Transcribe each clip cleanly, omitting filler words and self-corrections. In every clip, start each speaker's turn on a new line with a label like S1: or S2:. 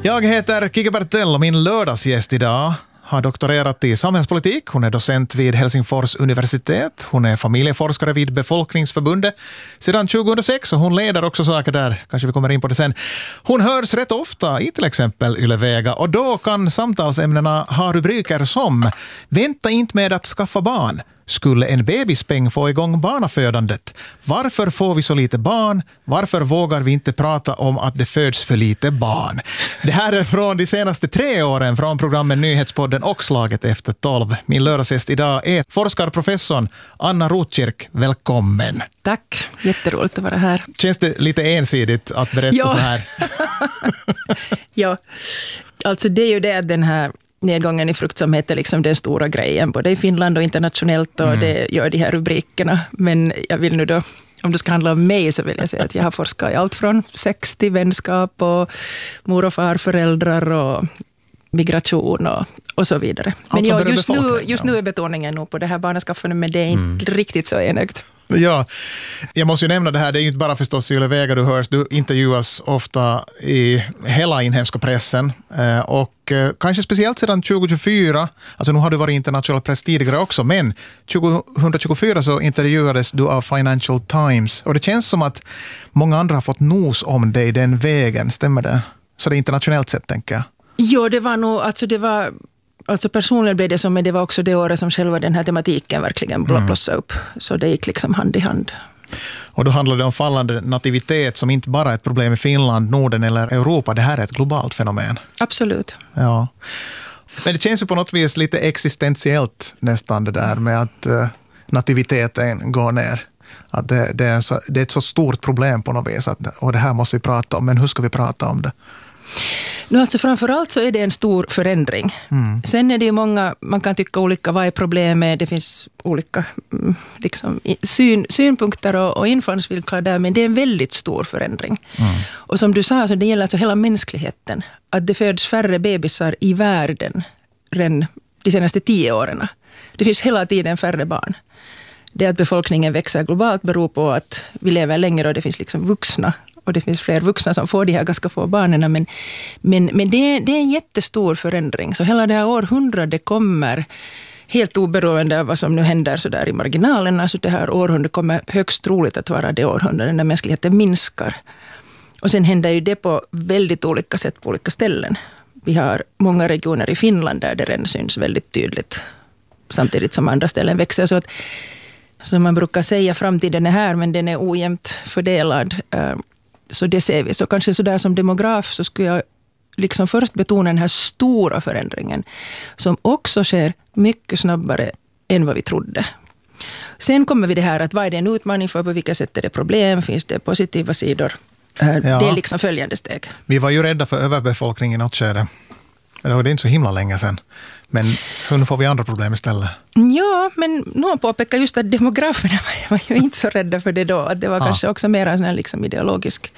S1: Jag heter Kike Bertell och min lördagsgäst idag har doktorerat i samhällspolitik. Hon är docent vid Helsingfors universitet. Hon är familjeforskare vid Befolkningsförbundet sedan 2006 och hon leder också saker där. Kanske vi kommer in på det sen. Hon hörs rätt ofta i till exempel Yle Vega och då kan samtalsämnena ha rubriker som "Vänta inte med att skaffa barn. Skulle en bebispeng få igång barnafödandet? Varför får vi så lite barn? Varför vågar vi inte prata om att det föds för lite barn?" Det här är från de senaste 3 åren från programmen Nyhetspodden och Slaget efter 12. Min lördagsgäst idag är forskarprofessorn Anna Rotkirk. Välkommen.
S2: Tack, jätteroligt att vara här.
S1: Känns det lite ensidigt att berätta så här?
S2: Ja, alltså det är ju det att den här nedgången i fruktsamhet är liksom den stora grejen, både i Finland och internationellt, och det gör de här rubrikerna. Men jag vill nu då, om det ska handla om mig, så vill jag säga att jag har forskat i allt från sex till vänskap och mor- och farföräldrar och migration och så vidare. Men ja, just nu är betoningen nog på det här barnaskaffandet, men det är inte riktigt så enögt.
S1: Ja, jag måste ju nämna det här, det är ju inte bara förstås i Yle Vega du hörs, du intervjuas ofta i hela inhemska pressen och kanske speciellt sedan 2024, alltså nu har du varit i internationell press tidigare också, men 2024 så intervjuades du av Financial Times och det känns som att många andra har fått nos om dig den vägen, stämmer det? Så det är internationellt sett, tänker jag.
S2: Ja, det var nog, alltså personligen blev det som, men det var också det året som själva den här tematiken verkligen blossade upp. Så det gick liksom hand i hand.
S1: Och då handlar det om fallande nativitet som inte bara är ett problem i Finland, Norden eller Europa. Det här är ett globalt fenomen.
S2: Absolut.
S1: Ja. Men det känns ju på något vis lite existentiellt nästan det där med att nativiteten går ner. Att det är ett så stort problem på något vis och det här måste vi prata om. Men hur ska vi prata om det?
S2: No, alltså framförallt så är det en stor förändring. Sen är det ju många, man kan tycka olika, vad är problemet? Det finns olika liksom, synpunkter och infallsvinklar där, men det är en väldigt stor förändring. Och som du sa, så det gäller alltså hela mänskligheten. Att det föds färre bebisar i världen än de senaste 10 åren. Det finns hela tiden färre barn. Det att befolkningen växer globalt beror på att vi lever längre och det finns liksom vuxna. Och det finns fler vuxna som får de här ganska få barnen. Men det är en jättestor förändring. Så hela det här århundradet kommer, helt oberoende av vad som nu händer så där i marginalen, alltså det här århundradet kommer högst troligt att vara det århundradet när mänskligheten minskar. Och sen händer ju det på väldigt olika sätt på olika ställen. Vi har många regioner i Finland där det redan syns väldigt tydligt. Samtidigt som andra ställen växer. Så att, som man brukar säga, framtiden är här men den är ojämnt fördelad. Så det ser vi. Så kanske så där som demograf så skulle jag liksom först betona den här stora förändringen som också sker mycket snabbare än vad vi trodde. Sen kommer vi det här att vad är det en utmaning för, på vilka sätt är det problem, finns det positiva sidor? Det är liksom följande steg.
S1: Vi var ju rädda för överbefolkning i något skede. Det är inte så himla länge sedan. Men så nu får vi andra problem istället. Ja,
S2: men någon påpekar just att demograferna var ju inte så rädda för det då. Att det var kanske också mer en sån här liksom ideologisk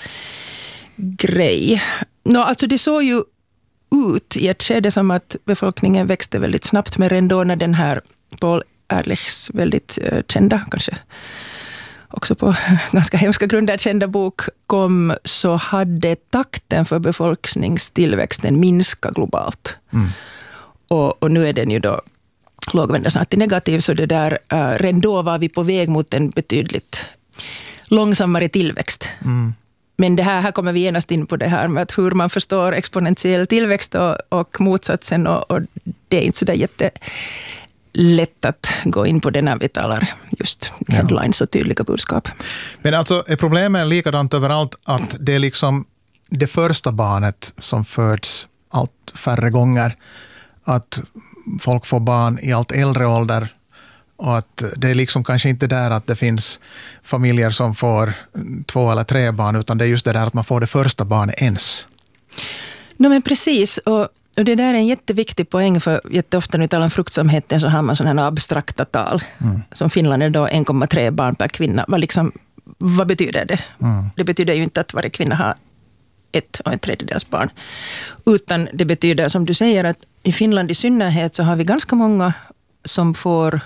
S2: grej. Alltså det såg ju ut i ett skede som att befolkningen växte väldigt snabbt. Men ändå när den här Paul Ehrlichs väldigt kända, kanske också på ganska hemska grunder kända bok kom, så hade takten för befolkningstillväxten minskat globalt. Och nu är den ju då lågvända snart till negativ, så det där, redan då var vi på väg mot en betydligt långsammare tillväxt. Men det här kommer vi genast in på det här med att hur man förstår exponentiell tillväxt och motsatsen, och det är inte så där jättelätt att gå in på det när vi talar just headlines och tydliga budskap.
S1: Men alltså är problemet likadant överallt, att det är liksom det första barnet som föds allt färre gånger, att folk får barn i allt äldre ålder och att det är liksom kanske inte där att det finns familjer som får 2 eller 3 barn, utan det är just det där att man får det första barnet ens.
S2: Men precis, och det där är en jätteviktig poäng, för jätteofta när vi talar om fruktsamheten så har man sådana här abstrakta tal. Som Finland är då 1,3 barn per kvinna. Vad betyder det? Det betyder ju inte att varje kvinna har 1 1/3 barn. Utan det betyder, som du säger, att i Finland i synnerhet så har vi ganska många som får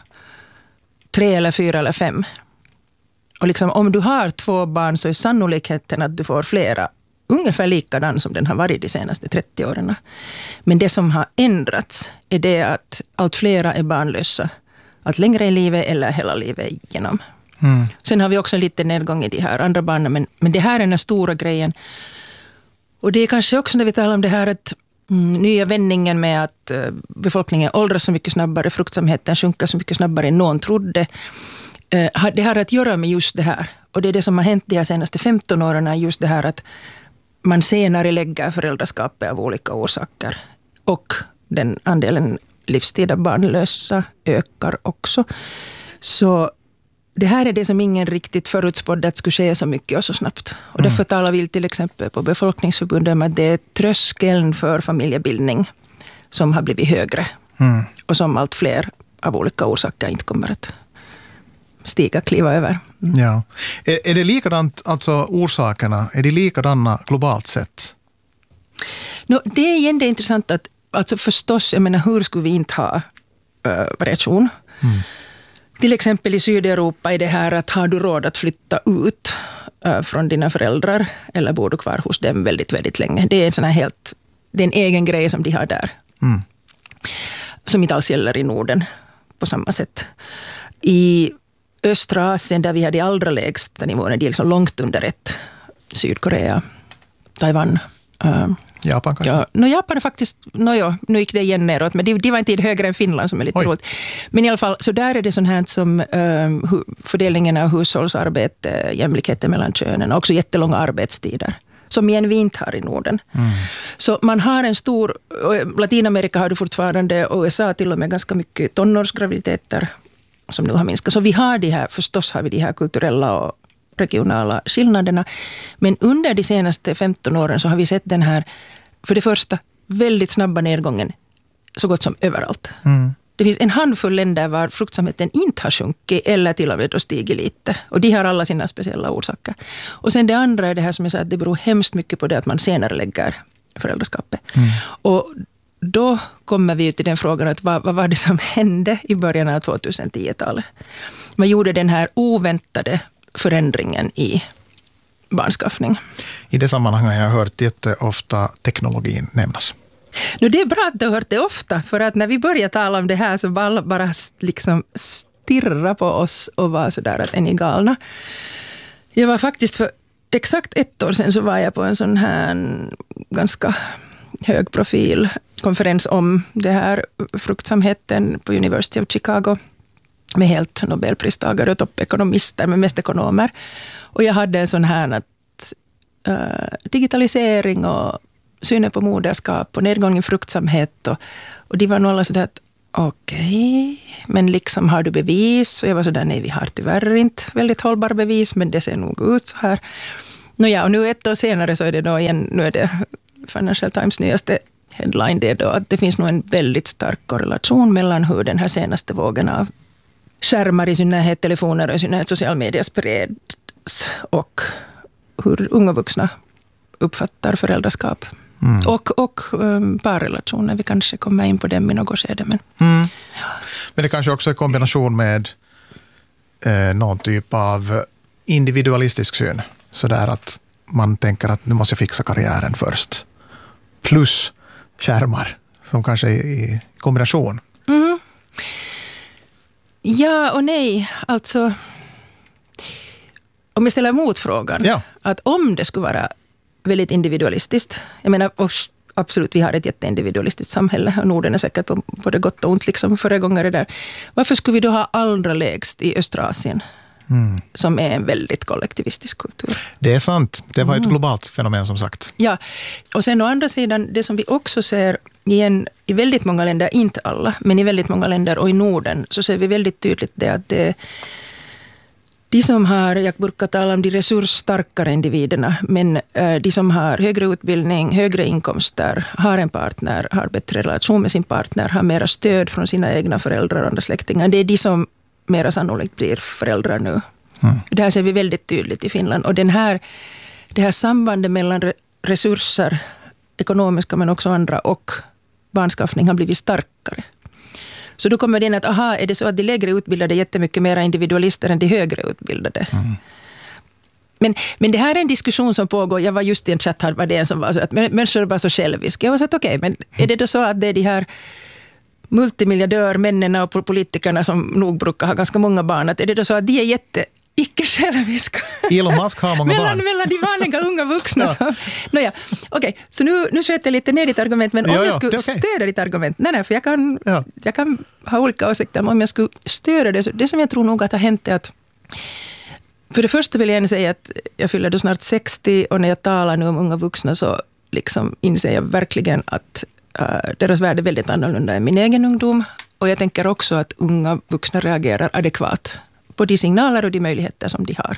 S2: 3 eller 4 eller 5. Och liksom, om du har 2 barn så är sannolikheten att du får flera ungefär likadan som den har varit de senaste 30 åren. Men det som har ändrats är det att allt flera är barnlösa. Allt längre i livet eller hela livet igenom. Sen har vi också en liten nedgång i de här andra barnen. Men det här är den stora grejen. Och det är kanske också när vi talar om det här att nya vändningen med att befolkningen åldras så mycket snabbare, fruktsamheten sjunker så mycket snabbare än någon trodde. Det har att göra med just det här. Och det är det som har hänt de här senaste 15 åren, just det här att man senare lägger föräldraskapet av olika orsaker. Och den andelen livstida barnlösa ökar också. Så det här är det som ingen riktigt förutspådde att skulle ske så mycket och så snabbt. Och därför talar vi till exempel på Befolkningsförbundet om att det är tröskeln för familjebildning som har blivit högre. Och som allt fler av olika orsaker inte kommer att kliva över.
S1: Ja. Är det likadant, alltså orsakerna, är det likadana globalt sett?
S2: Det är igen det intressant att, alltså förstås, jag menar, hur skulle vi inte ha variation? Till exempel i Sydeuropa är det här att har du råd att flytta ut från dina föräldrar eller bor du kvar hos dem väldigt, väldigt länge. Det är en sån här det är en egen grej som de har där. Som inte alls gäller i Norden på samma sätt. I östra Asien där vi har de allra lägsta nivåerna, det är liksom långt under 1. Sydkorea, Taiwan.
S1: Japan kanske?
S2: Ja, Japan är faktiskt, nu gick det igen neråt, men de var inte högre än Finland som är lite roligt. Men i alla fall, så där är det sånt här som fördelningen av hushållsarbete, jämlikheten mellan könen och också jättelånga arbetstider. Som igen vi inte har i Norden. Så man har en stor, Latinamerika har du fortfarande, och USA till och med ganska mycket tonårsgraviditeter som nu har minskat. Så vi har förstås har vi de här kulturella och regionala skillnaderna. Men under de senaste 15 åren så har vi sett den här, för det första, väldigt snabba nedgången så gott som överallt. Det finns en handfull länder var fruktsamheten inte har sjunkit eller till och med stigit lite. Och de har alla sina speciella orsaker. Och sen det andra är det här som jag sa, att det beror hemskt mycket på det att man senare lägger föräldraskapet. Och då kommer vi till den frågan att vad var det som hände i början av 2010-talet? Man gjorde den här oväntade förändringen i barnskaffning.
S1: I det sammanhanget har jag hört jätteofta teknologin nämnas.
S2: Det är bra att du har hört det ofta, för att när vi började tala om det här så bara liksom stirra på oss och var sådär att är ni galna. Jag var faktiskt för exakt 1 år sedan så var jag på en sån här ganska hög profil konferens om det här fruktsamheten på University of Chicago med helt Nobelpristagare och toppekonomister, men mest ekonomer. Och jag hade en sån här att digitalisering och synen på moderskap och nedgång i fruktsamhet och de var nog alla sådär att okej, men liksom har du bevis? Och jag var sådär, nej, vi har tyvärr inte väldigt hållbara bevis, men det ser nog ut så här. Och nu 1 år senare så är det då igen, nu är det Financial Times nyaste headline, det är då att det finns nog en väldigt stark korrelation mellan hur den här senaste vågen av skärmar i synnerhet, telefoner och i synnerhet social media spreds och hur unga vuxna uppfattar föräldraskap. Och parrelationer, vi kanske kommer in på dem i något skede. Men
S1: det kanske också är kombination med någon typ av individualistisk syn. Så där att man tänker att nu måste jag fixa karriären först. Plus skärmar som kanske är i kombination.
S2: Ja och nej, alltså om jag ställer motfrågan att om det skulle vara väldigt individualistiskt, jag menar absolut vi har ett jätteindividualistiskt samhälle och Norden är säkert på både gott och ont liksom föregångare där. Varför skulle vi då ha allra lägst i östra Asien som är en väldigt kollektivistisk kultur?
S1: Det är sant, det var ett globalt fenomen som sagt.
S2: Ja, och sen å andra sidan det som vi också ser igen i väldigt många länder, inte alla, men i väldigt många länder och i Norden så ser vi väldigt tydligt det att de som har, jag brukar tala om de resursstarkare individerna, men de som har högre utbildning, högre inkomster, har en partner, har bättre relation med sin partner, har mera stöd från sina egna föräldrar och andra släktingar. Det är de som mera sannolikt blir föräldrar nu. Det här ser vi väldigt tydligt i Finland. Och det här sambandet mellan resurser, ekonomiska men också andra, och barnskaffning har blivit starkare. Så då kommer det in att, är det så att de lägre utbildade är jättemycket mer individualister än de högre utbildade? Men det här är en diskussion som pågår. Jag var just i en chatt här, var det en som var så att människor är bara så själviska. Jag var så att okej, men är det då så att det är de här multimiljardörmännen och politikerna som nog brukar ha ganska många barn, att är det då så att de är icke-själviska?
S1: Elon Musk har många barn.
S2: Mellan de vanliga unga vuxna. Ja. Okej, så nu sköter jag lite ner ditt argument, men om jag skulle stödja ditt argument, nej, för jag kan ha olika åsikter, men om jag skulle stödja det som jag tror nog att har hänt är att för det första vill jag gärna säga att jag fyller då snart 60 och när jag talar nu om unga vuxna så liksom inser jag verkligen att deras värld är väldigt annorlunda än min egen ungdom. Och jag tänker också att unga vuxna reagerar adekvat på de signaler och de möjligheter som de har.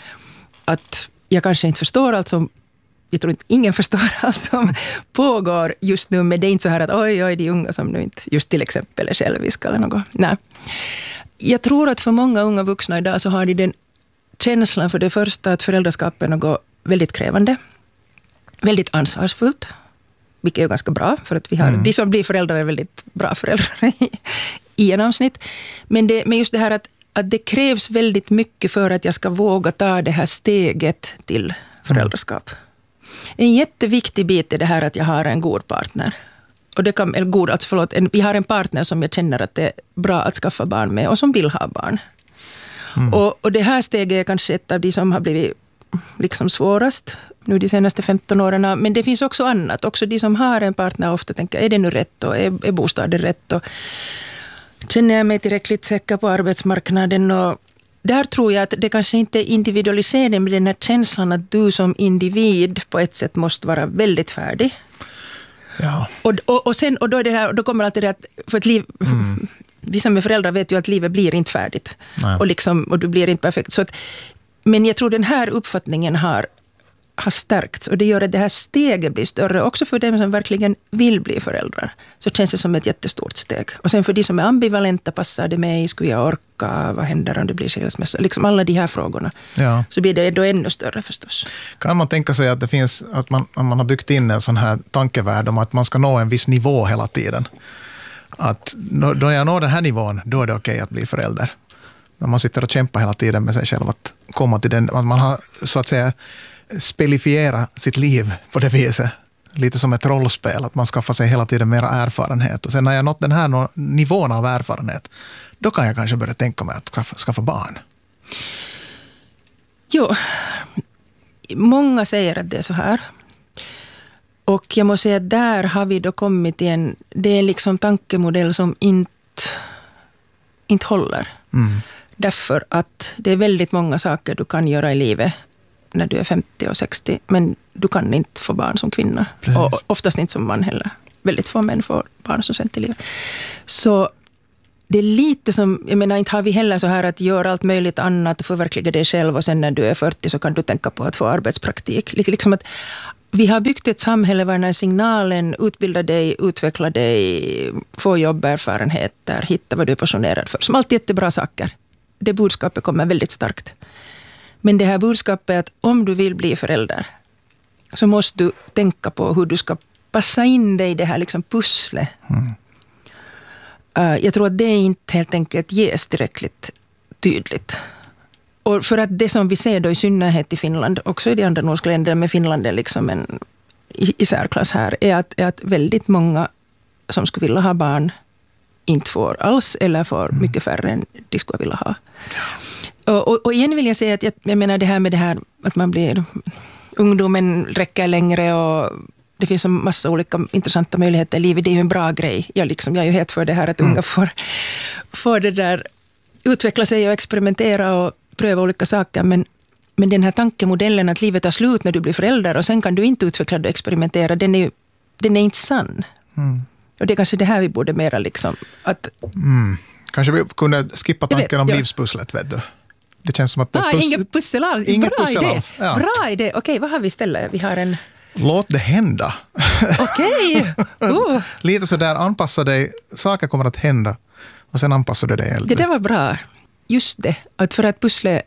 S2: Att jag kanske inte förstår allt som, jag tror inte ingen förstår allt som pågår just nu, men det är inte så här att oj, de unga som nu inte just till exempel är själviska eller något. Nej. Jag tror att för många unga vuxna idag så har de den känslan för det första att föräldraskapet är något väldigt krävande, väldigt ansvarsfullt, vilket är ganska bra, för att vi har de som blir föräldrar är väldigt bra föräldrar i genomsnitt. Men just det här att det krävs väldigt mycket för att jag ska våga ta det här steget till föräldraskap. En jätteviktig bit är det här att jag har en god partner. Och det kan, eller god, alltså vi har en partner som jag känner att det är bra att skaffa barn med och som vill ha barn. Och det här steget är kanske ett av de som har blivit liksom svårast nu de senaste 15 åren. Men det finns också annat. Också de som har en partner ofta tänker, är det nu rätt och är bostaden rätt? Och känner jag mig tillräckligt säker på arbetsmarknaden? Och där tror jag att det kanske inte är individualisering, men den här känslan att du som individ på ett sätt måste vara väldigt färdig.
S1: Ja.
S2: Och då är det här, då kommer alltid det att för ett liv... Vi som är föräldrar vet ju att livet blir inte färdigt. Och du blir inte perfekt. Så att, men jag tror den här uppfattningen har stärkts. Och det gör att det här steget blir större. Också för dem som verkligen vill bli föräldrar. Så känns det som ett jättestort steg. Och sen för de som är ambivalenta, passar det mig? Skulle jag orka? Vad händer om det blir skilsmässa? Liksom alla de här frågorna. Ja. Så blir det då ännu större förstås.
S1: Kan man tänka sig att det finns, att man har byggt in en sån här tankevärld om att man ska nå en viss nivå hela tiden? Att då jag når den här nivån, då är det okej att bli förälder. Men man sitter och kämpar hela tiden med sig själv att komma till den. Att man har så att säga spelifierat sitt liv på det viset. Lite som ett rollspel, att man skaffar sig hela tiden mera erfarenhet. Och sen när jag nått den här nivån av erfarenhet, då kan jag kanske börja tänka mig att skaffa barn.
S2: Jo, många säger att det är så här. Och jag måste säga att där har vi då kommit till det är liksom tankemodell som inte håller. Därför att det är väldigt många saker du kan göra i livet när du är 50 och 60, men du kan inte få barn som kvinna. Precis. Och oftast inte som man heller. Väldigt få män får barn som sent i livet. Så det är lite som, jag menar inte har vi heller så här att göra allt möjligt annat och förverkliga dig själv och sen när du är 40 så kan du tänka på att få arbetspraktik. Liksom att vi har byggt ett samhälle där den här signalen utbilda dig, utveckla dig, få jobberfarenheter, hitta vad du är passionerad för. Som alltid jättebra saker. Det budskapet kommer väldigt starkt. Men det här budskapet är att om du vill bli förälder så måste du tänka på hur du ska passa in dig i det här liksom pusslet. Jag tror att det inte helt enkelt ges tillräckligt tydligt. Och för att det som vi ser då i synnerhet i Finland, också i de andra nordiska länderna, med Finland är liksom en i särklass här, är att väldigt många som skulle vilja ha barn inte får alls eller får mycket färre än de skulle vilja ha. Och igen vill jag säga att jag menar det här att man blir ungdomen räcker längre och det finns en massa olika intressanta möjligheter i livet. Det är ju en bra grej. Jag är ju helt för det här att unga får det där utveckla sig och experimentera och pröva olika saker. Men den här tankemodellen att livet tar slut när du blir förälder och sen kan du inte utveckla och experimentera, den är inte sann. Och det är kanske det här vi borde mera liksom att...
S1: Kanske vi kunde skippa tanken om livspusslet, vet du. Det känns som att det
S2: inget pussel alls. Ja. Bra idé. Okej, vad har vi istället? Vi har en...
S1: Låt det hända.
S2: Okej.
S1: Lite så där, anpassa dig. Saker kommer att hända. Och sen anpassar du dig.
S2: Det där var bra. Just det. Att för att pussle,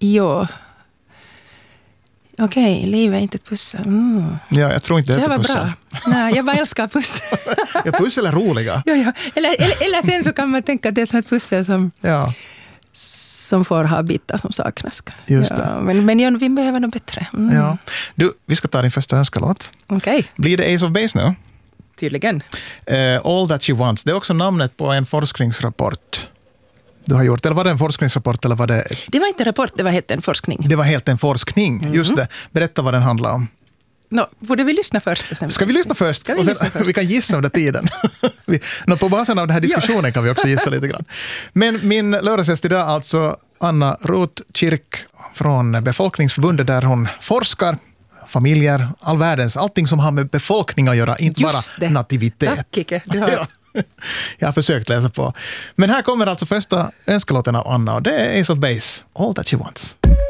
S2: Okej, livet är inte ett pussel.
S1: Ja, jag tror inte det är ett pussel.
S2: Bra. Nej, jag bara älskar pussel.
S1: Ja, pussel är roliga.
S2: Ja. Eller sen så kan man tänka att det är så ett pussel som får ha bitar som saknas.
S1: Just det.
S2: Men vi behöver något bättre.
S1: Ja. Du, vi ska ta din första önskelåt.
S2: Okej.
S1: Blir det Ace of Base nu?
S2: Tydligen.
S1: All That She Wants. Det är också namnet på en forskningsrapport du har gjort. Eller var det en forskningsrapport? Eller var det...
S2: Det var inte en rapport, det var helt en forskning.
S1: Det var helt en forskning, just det. Berätta vad den handlar om.
S2: Borde vi lyssna först? Sen?
S1: Ska vi lyssna först? Vi kan gissa under tiden. På basen av den här diskussionen kan vi också gissa lite grann. Men min lördagsgäst idag alltså Anna Roth-Kirk från Befolkningsförbundet där hon forskar familjer, allting som har med befolkning att göra, inte bara nativitet.
S2: Tack, Kike.
S1: Jag har försökt läsa på. Men här kommer alltså första önskelåten av Anna och det är Ace of Base, All That She Wants.